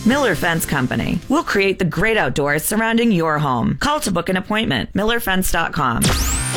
Miller Fence Company. We'll create the great outdoors surrounding your home. Call to book an appointment. MillerFence.com.